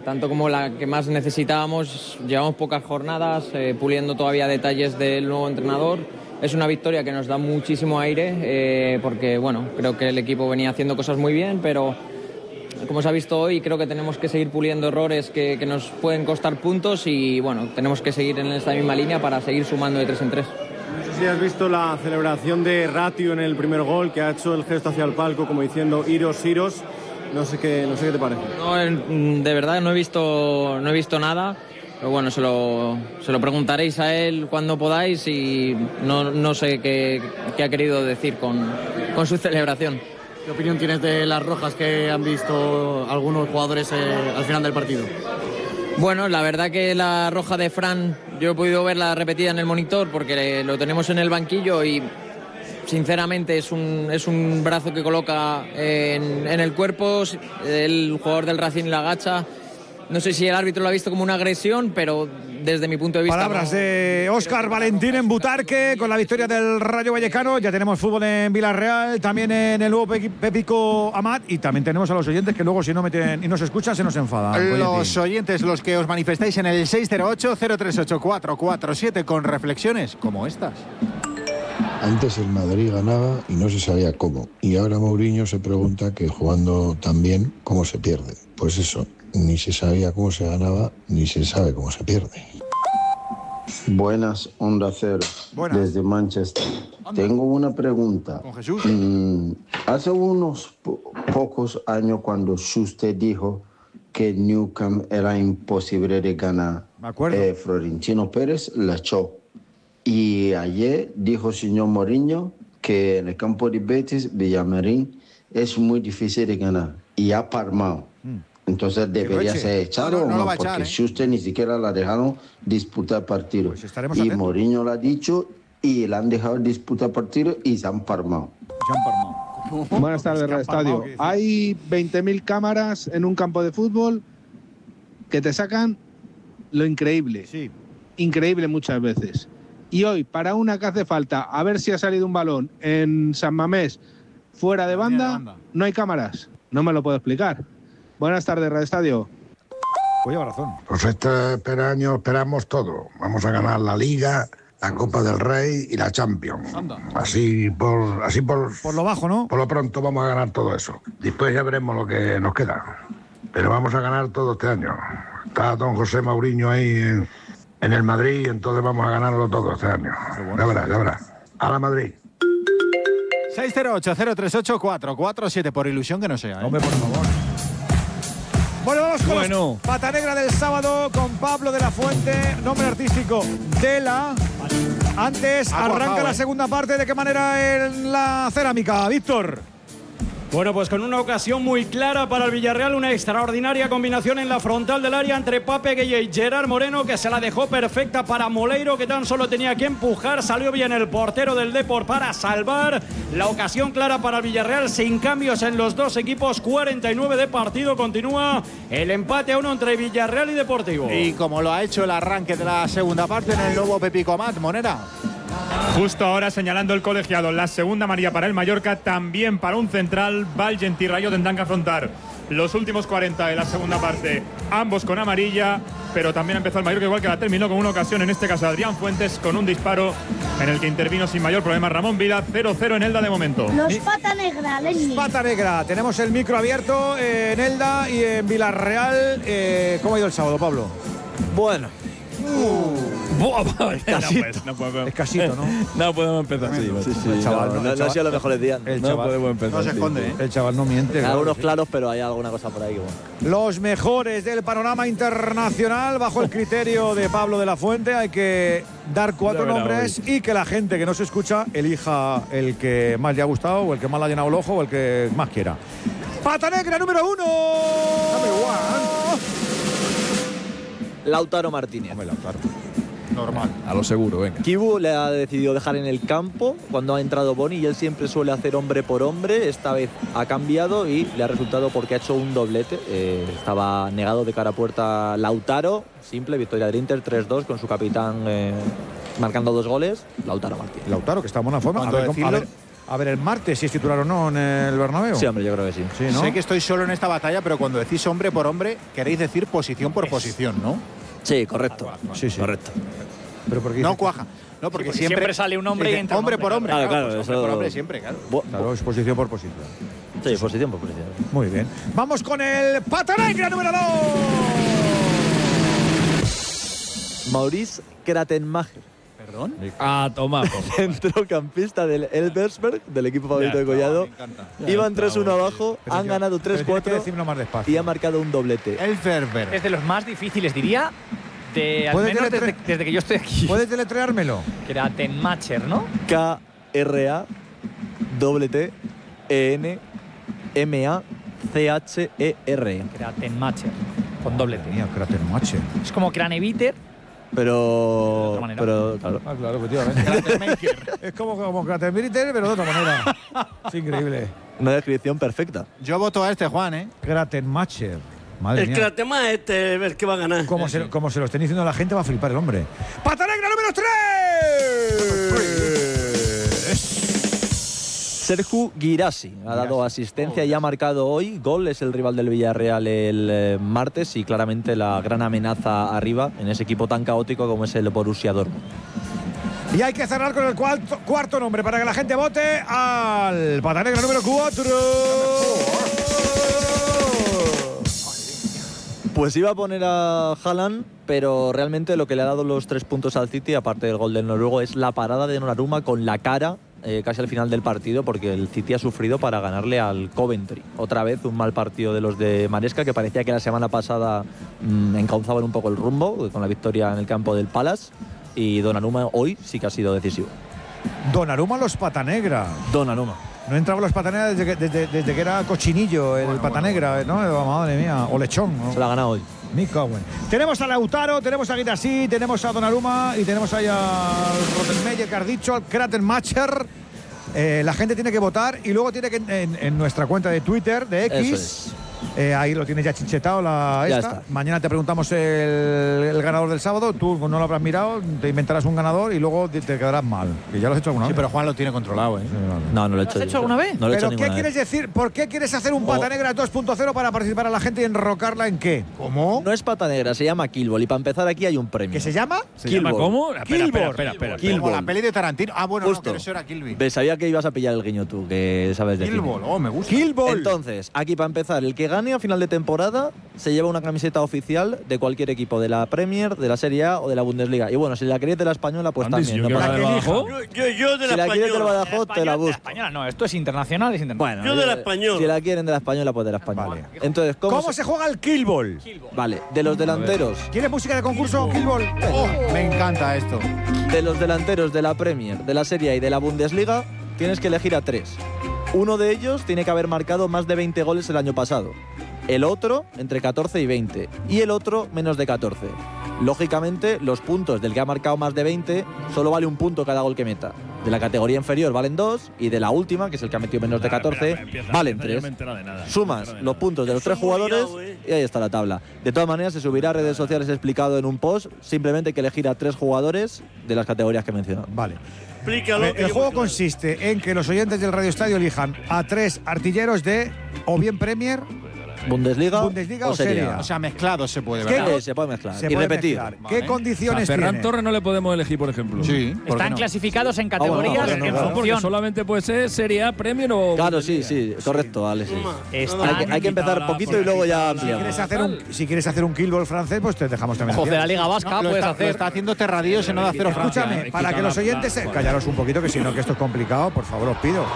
tanto como la que más necesitábamos. Llevamos pocas jornadas, puliendo todavía detalles del nuevo entrenador. Es una victoria que nos da muchísimo aire, porque bueno, creo que el equipo venía haciendo cosas muy bien, pero como se ha visto hoy, creo que tenemos que seguir puliendo errores que nos pueden costar puntos y bueno, tenemos que seguir en esta misma línea para seguir sumando de 3 en 3. No sé si has visto la celebración de Ratio en el primer gol, que ha hecho el gesto hacia el palco como diciendo iros, iros. No sé qué te parece. No, de verdad no he visto nada, pero bueno, se lo preguntaréis a él cuando podáis y no sé qué ha querido decir con su celebración. ¿Qué opinión tienes de las rojas que han visto algunos jugadores al final del partido? Bueno, la verdad que la roja de Fran, yo he podido verla repetida en el monitor porque lo tenemos en el banquillo y sinceramente es un brazo que coloca en el cuerpo, el jugador del Racing la agacha. No sé si el árbitro lo ha visto como una agresión, pero desde mi punto de vista... Palabras de Óscar Valentín en Butarque con la victoria del Rayo Vallecano. Ya tenemos fútbol en Villarreal, también en el nuevo Pépico Amat, y también tenemos a los oyentes que luego si no meten y nos escuchan se nos enfadan. Los oyentes, los que os manifestáis en el 608-038-447 con reflexiones como estas. Antes el Madrid ganaba y no se sabía cómo. Y ahora Mourinho se pregunta que jugando tan bien, ¿cómo se pierde? Pues eso, ni se sabía cómo se ganaba, ni se sabe cómo se pierde. Buenas, Onda Cero, Buenas. Desde Manchester. Tengo una pregunta. Con Jesús. Hace unos pocos años cuando Schuster dijo que Nou Camp era imposible de ganar, Me acuerdo. Florentino Pérez la echó. Y ayer dijo el señor Mourinho que en el campo de Betis, Villamarín, es muy difícil de ganar. Y ha palmado. Entonces debería ser echado no lo va a porque echar, ¿eh? Schuster ni siquiera la dejaron disputar partido. Pues estaremos y atentos. Mourinho lo ha dicho y la han dejado disputar partido y se han palmado. Buenas tardes, Radio Estadio. Hay 20.000 cámaras en un campo de fútbol que te sacan lo increíble. Sí. Increíble muchas veces. Y hoy, para una que hace falta, a ver si ha salido un balón en San Mamés fuera de banda, no hay cámaras. No me lo puedo explicar. Buenas tardes, Radio Estadio. Pues lleva razón. Pues este año esperamos todo. Vamos a ganar la Liga, la Copa del Rey y la Champions. Así por lo bajo, ¿no? Por lo pronto vamos a ganar todo eso. Después ya veremos lo que nos queda. Pero vamos a ganar todo este año. Está don José Mourinho ahí en el Madrid, entonces vamos a ganarlo todo este año. Ya verás. A la Madrid. 608-038-447 por ilusión que no sea. Hombre, por favor. Bueno, vamos con los Pata Negra del sábado con Pablo de la Fuente, nombre artístico Dela. Antes arranca la segunda parte. ¿De qué manera en la cerámica, Víctor? Bueno, pues con una ocasión muy clara para el Villarreal, una extraordinaria combinación en la frontal del área entre Pape Gueye y Gerard Moreno, que se la dejó perfecta para Moleiro, que tan solo tenía que empujar. Salió bien el portero del Depor para salvar. La ocasión clara para el Villarreal, sin cambios en los dos equipos, 49 de partido. Continúa el empate a 1 entre Villarreal y Deportivo. Y como lo ha hecho el arranque de la segunda parte en el nuevo Pépico Amat, Monera. Justo ahora señalando el colegiado, la segunda amarilla para el Mallorca, también para un central. Valgent y Rayo tendrán que afrontar los últimos 40 de la segunda parte, ambos con amarilla, pero también empezó el Mallorca igual que la terminó con una ocasión, en este caso Adrián Fuentes, con un disparo en el que intervino sin mayor problema Ramón Vila. 0-0 en Elda de momento. Los Pata Negra, Lenny. Pata Negra, tenemos el micro abierto en Elda y en Villarreal. ¿Cómo ha ido el sábado, Pablo? Bueno. Escasito, ¿no? No podemos empezar así. Sí, el chaval, no ha sido los mejores días. No podemos empezar. No se esconde, El chaval no miente. Hay algunos claros, pero hay alguna cosa por ahí que bueno. Los mejores del panorama internacional, bajo el criterio de Pablo de la Fuente. Hay que dar 4 nombres y que la gente que no se escucha elija el que más le ha gustado, o el que más le ha llenado el ojo, o el que más quiera. Pata Negra número 1. Lautaro Martínez. Hombre, Lautaro. Normal. A lo seguro, venga. Kibu le ha decidido dejar en el campo cuando ha entrado Boni, y él siempre suele hacer hombre por hombre. Esta vez ha cambiado y le ha resultado porque ha hecho un doblete. Estaba negado de cara a puerta Lautaro. Simple, victoria del Inter 3-2 con su capitán marcando 2 goles. Lautaro Martínez. Lautaro, que está en buena forma. a ver el martes si es titular o no en el Bernabéu. Sí, hombre, yo creo que sí. Sí, ¿no? Sé que estoy solo en esta batalla, pero cuando decís hombre por hombre, queréis decir posición por posición, ¿no? Sí, correcto. Sí, sí. Correcto. Pero porque no cuaja. No, porque siempre sale un hombre y entra hombre por hombre. Claro, pues eso... hombre por hombre siempre, claro. Claro, es posición por posición. Sí, posición por posición. Muy bien. Vamos con el Pata Negra número 2. Maurice Kratenmacher. ¿Perdón? Ah, toma. Centrocampista del Elversberg, del equipo favorito de Collado. Iban 3-1 abajo, han ganado 3-4 y ha marcado un doblete. Elversberg. Es de los más difíciles, diría, al menos desde que yo estoy aquí. ¿Puedes deletreármelo? Kratenmacher, ¿no? K-R-A-T-N-M-A-C-H-E-R. Kratenmacher, con doble T. Mía, Kratenmacher. Es como Craneviter. Pero claro. Ah, claro, efectivamente. Es como Kratenmacher, pero de otra manera. Es increíble. Una descripción perfecta. Yo voto a este, Juan, ¿eh? Kratenmacher. Madre el mía. Kratenmacher, ver qué va a ganar. Como se lo estén diciendo a la gente, va a flipar el hombre. ¡Pata Negra número 3! Serhou Guirassy ha dado asistencia y ha marcado hoy gol. Es el rival del Villarreal el martes y claramente la gran amenaza arriba en ese equipo tan caótico como es el Borussia Dortmund. Y hay que cerrar con el cuarto nombre para que la gente vote al Pata Negra número 4. Pues iba a poner a Haaland, pero realmente lo que le ha dado los 3 puntos al City, aparte del gol del noruego, es la parada de Donnarumma con la cara casi al final del partido, porque el City ha sufrido para ganarle al Coventry. Otra vez un mal partido de los de Maresca, que parecía que la semana pasada encauzaban un poco el rumbo con la victoria en el campo del Palace, y Donnarumma hoy sí que ha sido decisivo. Donnarumma los Pata Negra. Donnarumma. No entraba los Pata Negra desde que era cochinillo el Pata Negra, ¿no? Madre mía. O lechón, ¿no? Se la ha ganado hoy. Tenemos a Lautaro, tenemos a Guirassy, tenemos a Donnarumma y tenemos ahí al Rottenmeier que has dicho, al Kratenmacher. La gente tiene que votar y luego tiene que en nuestra cuenta de Twitter, de X. Eso es. Ahí lo tienes ya chinchetado Ya esta. está. Mañana te preguntamos el ganador del sábado. Tú no lo habrás mirado, te inventarás un ganador y luego te quedarás mal. Que ya lo has hecho alguna vez. Sí, pero Juan lo tiene controlado, ¿eh? No lo he hecho. ¿Lo has hecho alguna vez? No lo he hecho ¿Pero qué ninguna quieres vez. decir? ¿Por qué quieres hacer un Pata Negra 2.0 para participar a la gente y enrocarla en qué? ¿Cómo? No es Pata Negra, se llama Killball. Y para empezar aquí hay un premio. ¿Qué se llama? ¿Se llama cómo? Espera. Como la peli de Tarantino. Ah, bueno, Justo. no, pero eso era Kill Bill. Ves, sabía que ibas a pillar el guiño tú, que sabes de Kill cine. Ball, oh, me gusta. Killball. Entonces, aquí para empezar, el que gane a final de temporada se lleva una camiseta oficial de cualquier equipo de la Premier, de la Serie A o de la Bundesliga. Y bueno, si la queréis de la española, pues Andes, también. yo No quiero pasa la de nada. Badajoz. Yo de Si la la quieres del española. Badajoz, te la busco. Española no, esto es internacional, es internacional. Bueno, Yo de la española. Si la quieren de la española, pues de la española. Vale. Entonces, ¿Cómo se juega el Killball? Vale, de los delanteros. ¿Quieres música de concurso Killball? Oh, me encanta esto. De los delanteros de la Premier, de la Serie A y de la Bundesliga, tienes que elegir a 3. Uno de ellos tiene que haber marcado más de 20 goles el año pasado. El otro, entre 14 y 20. Y el otro, menos de 14. Lógicamente, los puntos del que ha marcado más de 20 solo vale un punto cada gol que meta. De la categoría inferior valen 2 y de la última, que es el que ha metido menos de 14, valen 3. Sumas los puntos de los 3 jugadores y ahí está la tabla. De todas maneras, se subirá a redes sociales explicado en un post. Simplemente hay que elegir a 3 jugadores de las categorías que he mencionado. Vale. Explícalo. El juego consiste en que los oyentes del Radio Estadio elijan a 3 artilleros de o bien Premier, Bundesliga o Serie A. O sea, mezclado se puede, ¿Qué? ¿verdad? Se puede mezclar Se y puede repetir. mezclar. ¿Qué condiciones Ferran tiene? Torres no le podemos elegir, por ejemplo. Sí. ¿por qué Están no? clasificados en categorías bueno, en Porque función. solamente puede ser Serie A, Premier o. Claro, sí, correcto, Alex. Sí. Hay que empezar poquito y luego ya ampliamos. Si quieres hacer un Killball francés, pues te dejamos también. Ojo de la Liga Vasca, Lo puedes está, hacer. Lo está haciendo Terradillo, se no de Acero Francia. Escúchame, para que los oyentes callaros un poquito, que si no, que esto es complicado, por favor, os pido.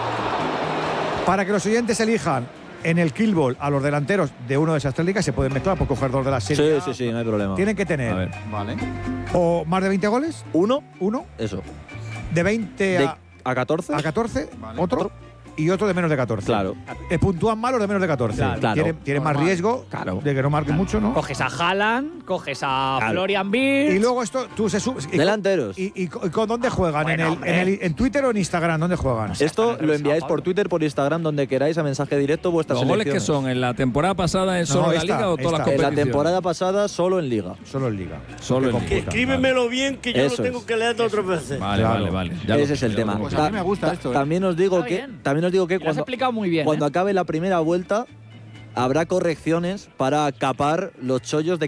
Para que los oyentes elijan en el Killball a los delanteros de uno de esas 3 ligas, se pueden mezclar por coger 2 de las series. Sí, no hay problema. Tienen que tener A ver. Vale. o más de 20 goles, Uno, uno, eso. de 20 De a 14. a 14, Vale. otro, y otro de menos de 14. Claro. Puntúan mal los de menos de 14. Claro. Tienen más riesgo de que no marquen mucho, ¿no? Coges a Haaland, coges a Florian Wirtz. Y luego esto, tú se sube. Delanteros. ¿Y con dónde juegan? ¿En Twitter o en Instagram? ¿Dónde juegan? Esto lo enviáis por Twitter, por Instagram, donde queráis, a mensaje directo vuestras ¿Los goles selecciones. que son? ¿En la temporada pasada en solo la Liga o todas las En competiciones? la temporada pasada solo en Liga. Solo en Liga. Solo en Liga. Escríbemelo bien, que yo Eso lo tengo que leer otras veces. Vale. Ese es el tema. Pues a mí me gusta esto. También os digo que Lo has explicado muy bien. cuando acabe la primera vuelta habrá correcciones para capar los chollos de